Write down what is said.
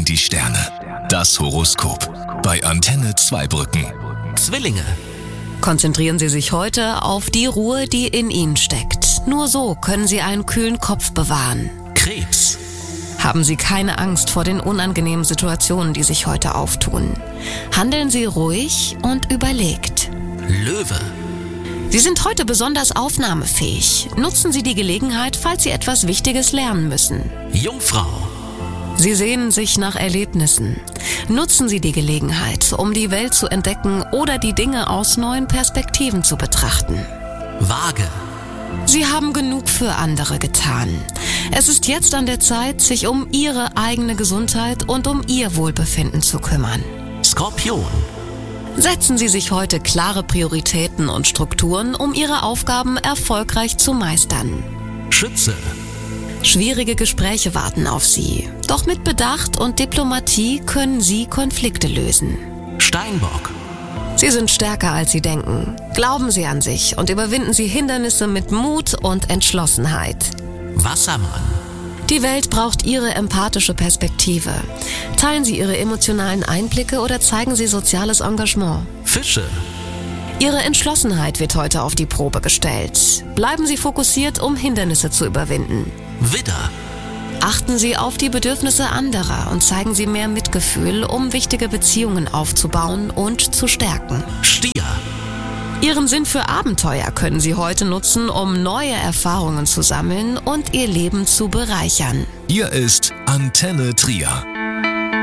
sehen die Sterne. Das Horoskop bei Antenne Zweibrücken. Zwillinge. Konzentrieren Sie sich heute auf die Ruhe, die in Ihnen steckt. Nur so können Sie einen kühlen Kopf bewahren. Krebs. Haben Sie keine Angst vor den unangenehmen Situationen, die sich heute auftun. Handeln Sie ruhig und überlegt. Löwe. Sie sind heute besonders aufnahmefähig. Nutzen Sie die Gelegenheit, falls Sie etwas Wichtiges lernen müssen. Jungfrau. Sie sehnen sich nach Erlebnissen. Nutzen Sie die Gelegenheit, um die Welt zu entdecken oder die Dinge aus neuen Perspektiven zu betrachten. Waage. Sie haben genug für andere getan. Es ist jetzt an der Zeit, sich um Ihre eigene Gesundheit und um Ihr Wohlbefinden zu kümmern. Skorpion. Setzen Sie sich heute klare Prioritäten und Strukturen, um Ihre Aufgaben erfolgreich zu meistern. Schütze. Schwierige Gespräche warten auf Sie. Doch mit Bedacht und Diplomatie können Sie Konflikte lösen. Steinbock. Sie sind stärker, als Sie denken. Glauben Sie an sich und überwinden Sie Hindernisse mit Mut und Entschlossenheit. Wassermann. Die Welt braucht Ihre empathische Perspektive. Teilen Sie Ihre emotionalen Einblicke oder zeigen Sie soziales Engagement. Fische. Ihre Entschlossenheit wird heute auf die Probe gestellt. Bleiben Sie fokussiert, um Hindernisse zu überwinden. Widder. Achten Sie auf die Bedürfnisse anderer und zeigen Sie mehr Mitgefühl, um wichtige Beziehungen aufzubauen und zu stärken. Stier. Ihren Sinn für Abenteuer können Sie heute nutzen, um neue Erfahrungen zu sammeln und Ihr Leben zu bereichern. Hier ist Antenne Trier.